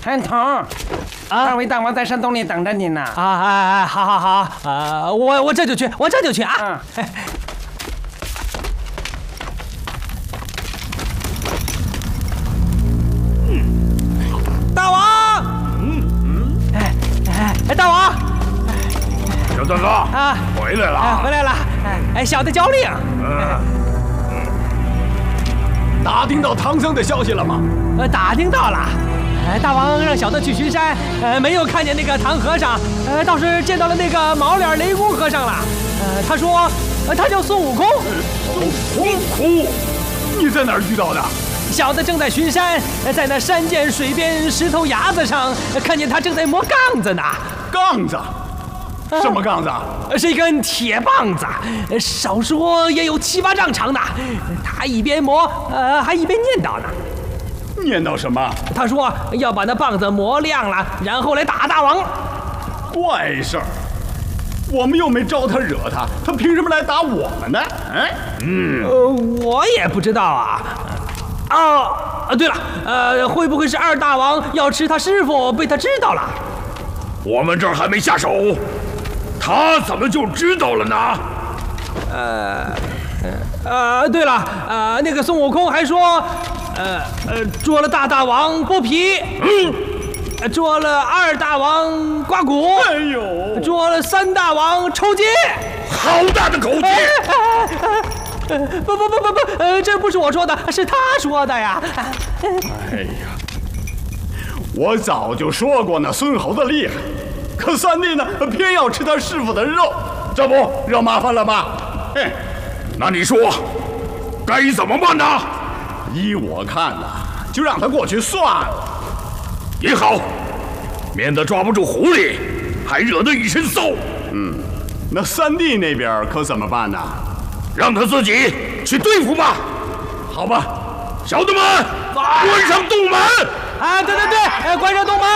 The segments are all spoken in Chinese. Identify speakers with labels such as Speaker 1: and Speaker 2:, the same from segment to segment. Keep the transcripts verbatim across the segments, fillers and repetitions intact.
Speaker 1: 山童，啊，二位大王在山洞里等着您呢。
Speaker 2: 啊哎哎，好好好，啊，我我这就去，我这就去啊。嗯 大王，嗯嗯，哎哎，大王，
Speaker 3: 小大哥啊，回来了，
Speaker 2: 啊、回来了，哎，小的交令。
Speaker 3: 嗯，打听到唐僧的消息了吗？
Speaker 2: 呃，打听到了。哎，大王让小的去巡山，呃，没有看见那个唐和尚，呃，倒是见到了那个毛脸雷公和尚了。呃，他说，呃，他叫孙悟空。
Speaker 3: 孙悟空，你在哪儿遇到的？
Speaker 2: 小的正在巡山，在那山涧水边石头崖子上，看见他正在磨杠子呢。
Speaker 3: 杠子？什么杠子？
Speaker 2: 是一根铁棒子，少说也有七八丈长呢。他一边磨，呃，还一边念叨呢。
Speaker 3: 念叨什么？
Speaker 2: 他说要把那棒子磨亮了，然后来打大王。
Speaker 3: 怪事儿！我们又没招他惹他，他凭什么来打我们呢？哎，
Speaker 2: 嗯，呃，我也不知道啊。 哦，啊，对了，呃，会不会是二大王要吃他师傅，被他知道了？
Speaker 4: 我们这儿还没下手，他怎么就知道了呢？
Speaker 2: 呃，呃，对了，呃，那个孙悟空还说，呃呃，捉了大大王剥皮，嗯，捉了二大王刮骨，
Speaker 3: 哎呦，
Speaker 2: 捉了三大王抽筋，
Speaker 4: 好大的口气！哎哎哎
Speaker 2: 不不不不不，呃，这不是我说的，是他说的呀。
Speaker 3: 哎呀，我早就说过那孙猴子厉害，可三弟呢，偏要吃他师傅的肉，这不惹麻烦了吗？嘿，
Speaker 4: 那你说该怎么办呢？
Speaker 3: 依我看呐，就让他过去算了。
Speaker 4: 也好，免得抓不住狐狸，还惹得一身骚。
Speaker 3: 嗯，那三弟那边可怎么办呢？
Speaker 4: 让他自己去对付吧，
Speaker 3: 好吧，
Speaker 4: 小的们，关上洞门！
Speaker 2: 啊，对对对，哎，关上洞门！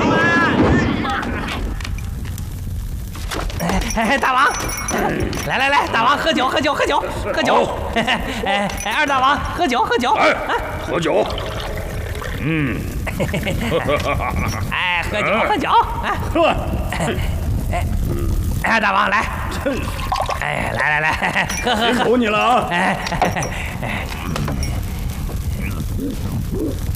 Speaker 2: 哎哎，大王，来来来，大王喝酒喝酒喝酒喝酒！哎哎，二大王喝酒喝酒！
Speaker 4: 哎，喝酒。嗯，
Speaker 2: 哎，喝酒喝酒！哎，喝！哎哎，大王来。 哎，来来来，喝喝喝！
Speaker 3: 辛苦你了啊！
Speaker 2: 哎哎哎。